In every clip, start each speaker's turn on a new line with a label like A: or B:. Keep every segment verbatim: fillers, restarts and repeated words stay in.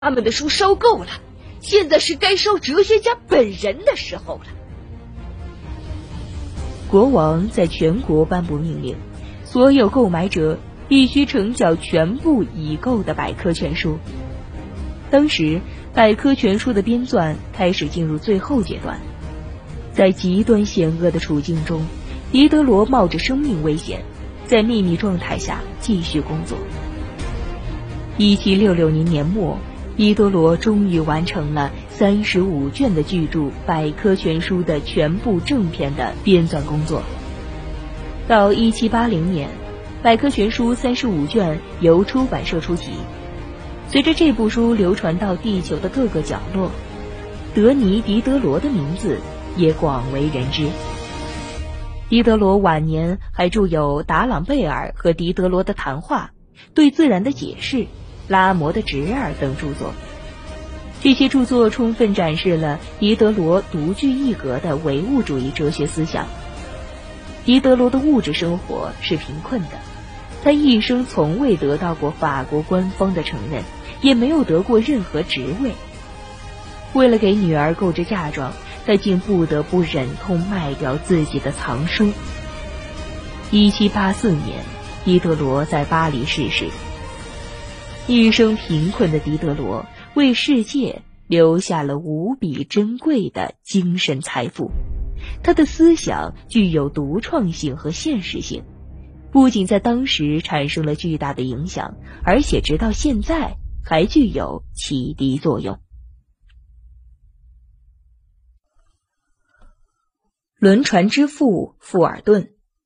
A: 他们的书烧够了，现在是该烧哲学家本人的时候了。
B: 国王在全国颁布命令，所有购买者必须呈缴全部已购的百科全书。当时，百科全书的编纂开始进入最后阶段。在极端险恶的处境中，狄德罗冒着生命危险，在秘密状态下继续工作。一七六六年年末，狄德罗终于完成了三十五卷的巨著《百科全书》的全部正篇的编纂工作。到一七八零年，《百科全书》三十五卷由出版社出集。随着这部书流传到地球的各个角落，德尼·狄德罗的名字也广为人知。狄德罗晚年还著有《达朗贝尔和狄德罗的谈话》、《对自然的解释》、《拉摩的侄儿》等著作。这些著作充分展示了狄德罗独具一格的唯物主义哲学思想。狄德罗的物质生活是贫困的，他一生从未得到过法国官方的承认，也没有得过任何职位。为了给女儿购置嫁妆，他竟不得不忍痛卖掉自己的藏书。一七八四年，狄德罗在巴黎逝世。一生贫困的狄德罗为世界留下了无比珍贵的精神财富。他的思想具有独创性和现实性，不仅在当时产生了巨大的影响，而且直到现在还具有启迪作用。轮船之父富尔顿。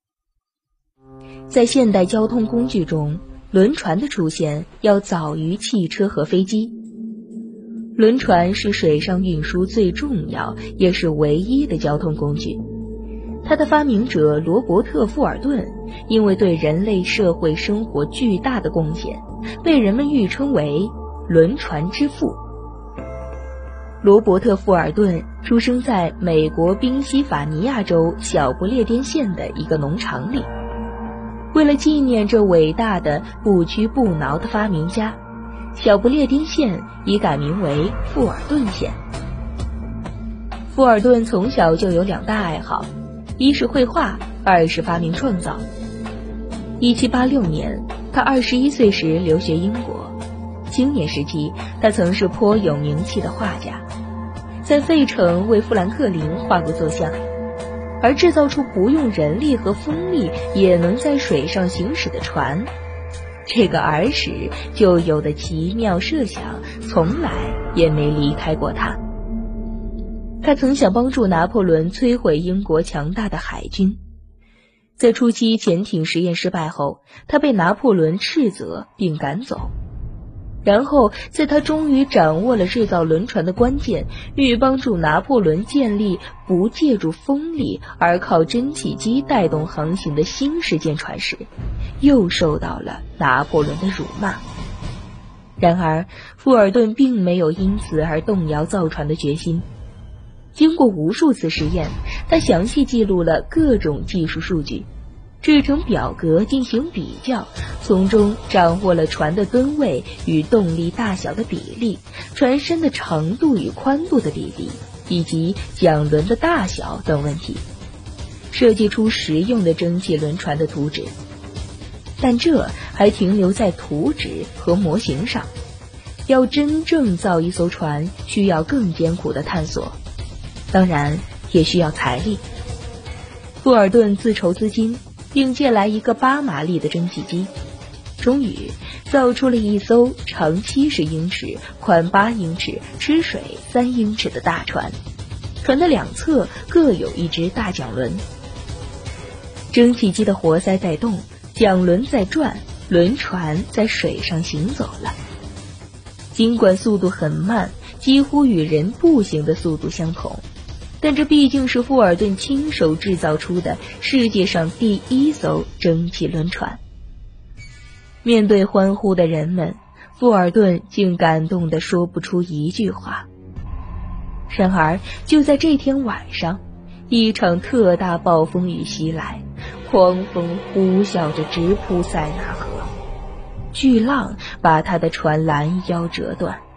B: 在现代交通工具中，轮船的出现要早于汽车和飞机。轮船是水上运输最重要也是唯一的交通工具。它的发明者罗伯特·富尔顿因为对人类社会生活巨大的贡献，被人们誉称为轮船之父。罗伯特·富尔顿出生在美国宾夕法尼亚州小不列颠县的一个农场里。为了纪念这伟大的不屈不挠的发明家，小不列颠县已改名为富尔顿县。富尔顿从小就有两大爱好，一是绘画，二是发明创造。一七八六年，他二十一岁时留学英国。青年时期，他曾是颇有名气的画家，在费城为富兰克林画过作像。而制造出不用人力和风力也能在水上行驶的船，这个儿时就有的奇妙设想从来也没离开过他。他曾想帮助拿破仑摧毁英国强大的海军。在初期潜艇实验失败后，他被拿破仑斥责并赶走。然后在他终于掌握了制造轮船的关键，欲帮助拿破仑建立不借助风力而靠蒸汽机带动航行的新式舰船时，又受到了拿破仑的辱骂。然而富尔顿并没有因此而动摇造船的决心。经过无数次实验，他详细记录了各种技术数据，制成表格进行比较，从中掌握了船的吨位与动力大小的比例，船身的长度与宽度的比例，以及桨轮的大小等问题，设计出实用的蒸汽轮船的图纸。但这还停留在图纸和模型上，要真正造一艘船，需要更艰苦的探索，当然也需要财力。富尔顿自筹资金，并借来一个八马力的蒸汽机，终于造出了一艘长七十英尺、宽八英尺、吃水三英尺的大船。船的两侧各有一只大桨轮，蒸汽机的活塞在动，桨轮在转，轮船在水上行走了。尽管速度很慢，几乎与人步行的速度相同，但这毕竟是富尔顿亲手制造出的世界上第一艘蒸汽轮船。面对欢呼的人们，富尔顿竟感动得说不出一句话。然而就在这天晚上，一场特大暴风雨袭来，狂风呼啸着直扑塞纳河，巨浪把他的船拦腰折断。